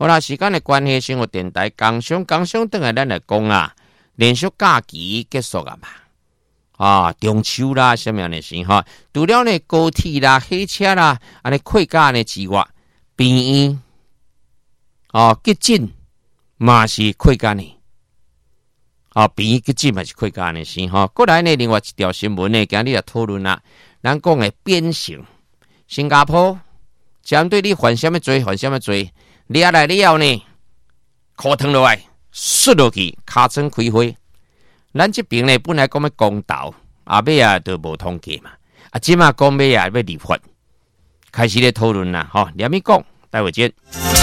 好啦，时间的关系，生活电台工商等下咱来讲啊，连续假期结束啊嘛。中秋啦，什么样的事哈？除了呢高铁啦、火车啦，安尼快假呢之外，病院急诊嘛是快假呢。病院急诊嘛是快假呢事哈。过来呢，另外一条新闻呢，今日来讨论啦，咱讲的变性，新加坡针对你犯什么罪，抓来了呢，裤脱落来，摔落去，尻川开花。咱这边呢，本来讲要公道，后尾啊都无通过嘛。即马讲尾啊要立法，开始咧讨论啦。连咪讲，待会见。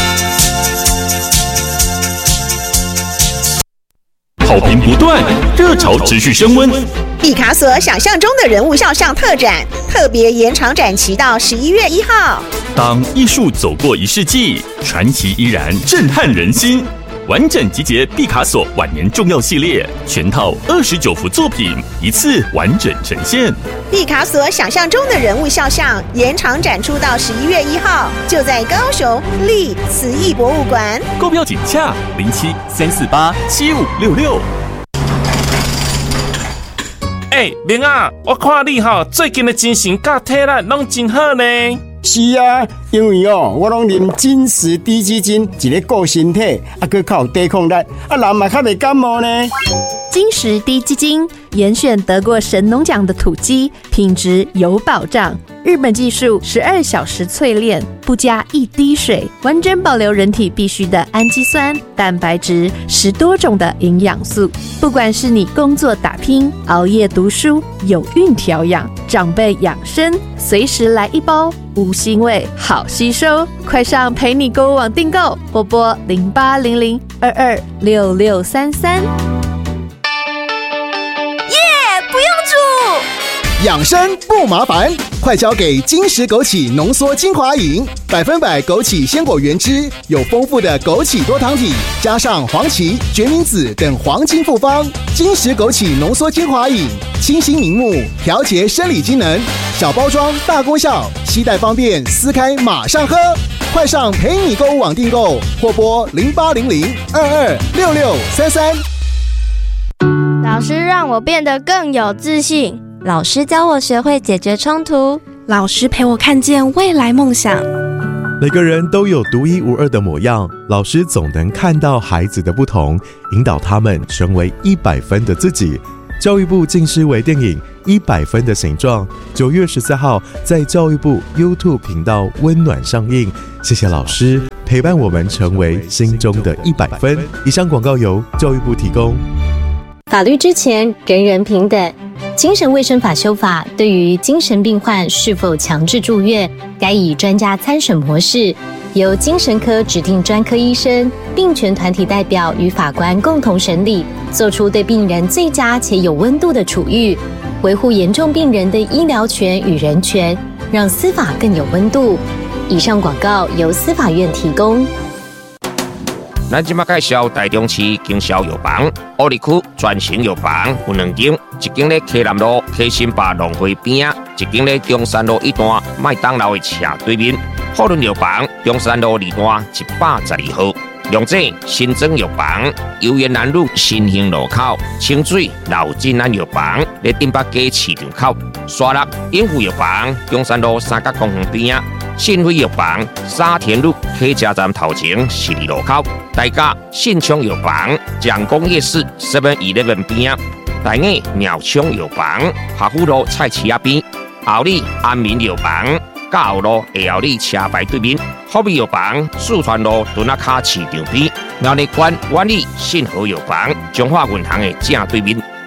好评不断，热潮持续升温。 毕卡索想象中的人物肖像特展，特别延长展期到11月1号。 当艺术走过1世纪，传奇依然震撼人心。完整集结毕卡索晚年重要系列，全套29幅作品，一次完整呈现。 毕卡索想象中的人物肖像延长展出到11月1号，就在高雄立慈艺博物馆。 购票请洽07-348-7566。 明啊，我看你最近的精神甲体力拢真好呢。 是啊，因为我拢啉金石低基金，一个顾身体，佮靠抵抗力，人嘛较袂感冒呢。 金石低基金严选得过神农奖的土鸡，品质有保障。日本技术12小时淬炼，不加一滴水，完整保留人体必需的氨基酸、蛋白质，10多种的营养素。不管是你工作打拼、熬夜读书、有孕调养、长辈养生，随时来一包，无腥味，好吸收。快上陪你购物网订购，拨拨0800226633。 不用煮， 养生不麻烦，快交给金石枸杞浓缩精华饮，100%枸杞鲜果原汁，有丰富的枸杞多糖体，加上黄芪、决明子等黄金复方。金石枸杞浓缩精华饮，清新明目，调节生理机能，小包装大功效，携带方便，撕开马上喝。快上陪你购物网订购，或拨0800226633。 老师让我变得更有自信， 老师教我学会解决冲突， 老师陪我看见未来梦想。 每个人都有独一无二的模样，老师总能看到孩子的不同，引导他们成为100分的自己。教育部近视微电影《100分的形状》9月14号在教育部 YouTube 频道温暖上映。谢谢老师陪伴我们成为心中的100分。以上广告由教育部提供。 法律之前，人人平等。精神卫生法修法对于精神病患是否强制住院，该以专家参审模式，由精神科指定专科医生、病权团体代表与法官共同审理，做出对病人最佳且有温度的处遇，维护严重病人的医疗权与人权，让司法更有温度。以上广告由司法院提供。 咱即马介绍台中市经销药房，乌里区转型药房有2间，一间咧溪南路溪新坝农会边，一间咧中山路1段麦当劳的斜对面。富润药房中山路2段112号。龙井新庄药房游园南路新兴路口，清水老金安药房咧顶北街市场口。沙鹿英富药房中山路三角公园边。信辉药房沙田路客家站头前12路口，大家信昌药房蒋公夜市 7-11边，大雅鸟昌药房华富路菜市仔边，后里安民药房甲后路下后里车牌对面，福美药房四川路墩仔卡市场边，苗栗县万里信和药房中华银行的正对面。